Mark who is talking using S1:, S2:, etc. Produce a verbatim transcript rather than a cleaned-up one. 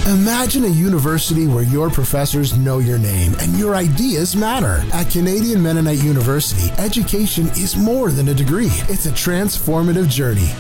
S1: Imagine a university where your professors know your name and your ideas matter. At Canadian Mennonite University, education is more than a degree. It's a transformative journey